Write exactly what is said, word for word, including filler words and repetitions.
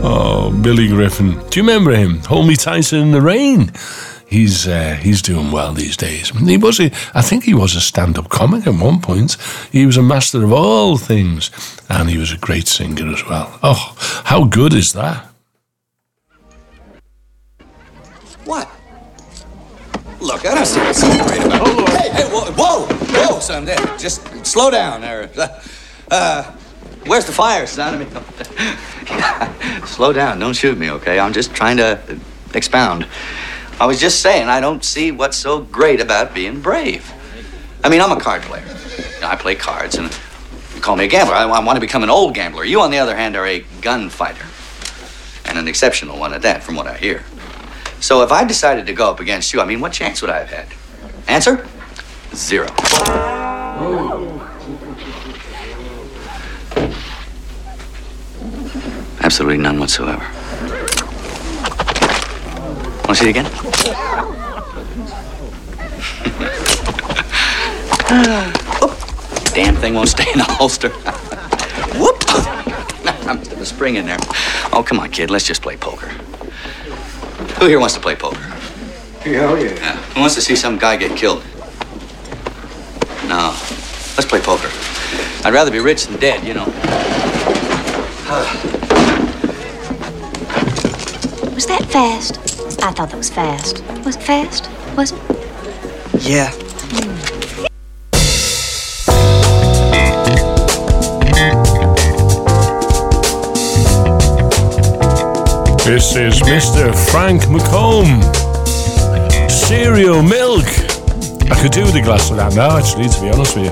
Oh, Billy Griffin. Do you remember him? Hold Me Tighter in the Rain. He's uh, he's doing well these days. He was a, I think he was a stand-up comic at one point. He was a master of all things, and he was a great singer as well. Oh, how good is that? What? Look, I don't see what's so great about it. Hey, hey, whoa, whoa, whoa, son, there. Just slow down there. Uh, where's the fire, son? I mean, slow down. Don't shoot me, okay? I'm just trying to expound. I was just saying, I don't see what's so great about being brave. I mean, I'm a card player. You know, I play cards, and you call me a gambler. I, I want to become an old gambler. You, on the other hand, are a gunfighter. And an exceptional one at that, from what I hear. So if I decided to go up against you, I mean, what chance would I have had? Answer? Zero. Absolutely none whatsoever. Want to see it again? Whoop. Damn thing won't stay in the holster. Whoop. I'm putting a spring in there. Oh, come on, kid. Let's just play poker. Who here wants to play poker? Hell yeah. Yeah. Who wants to see some guy get killed? No. Let's play poker. I'd rather be rich than dead, you know. Was that fast? I thought that was fast. Was it fast? Was it? Yeah. This is Mister Frank McComb. Cereal milk. I could do with a glass of that now, actually, to be honest with you.